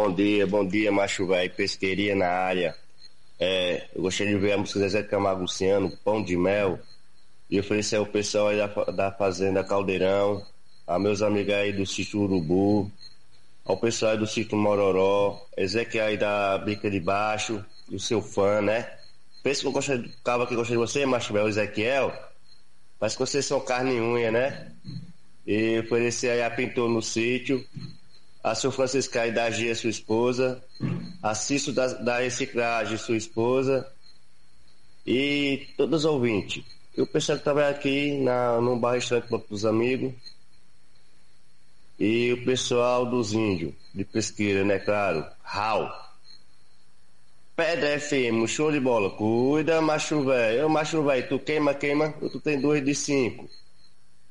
bom dia, macho velho, pesqueirinha na área. Eu gostaria de ver a música Zezé de Camargo Luciano, Pão de Mel, e oferecer ao pessoal aí da Fazenda Caldeirão, a meus amigos aí do Sítio Urubu, ao pessoal aí do Sítio Mororó, Ezequiel aí da Bica de Baixo, e o seu fã, né? Pensa que eu gosto de cabo que gosta de você, macho velho, Ezequiel, parece que vocês são carne e unha, né? E oferecer aí a Pintor no Sítio, a seu Francisco aí da Gia, sua esposa, a Cício da Reciclagem, sua esposa, e todos os ouvintes. E o pessoal que trabalha aqui num bar restaurante Banco dos Amigos, e o pessoal dos índios, de pesqueira, né, claro, Rau. Pedra FM, show de bola, cuida, macho velho, tu queima, ou tu tem 2 de 5.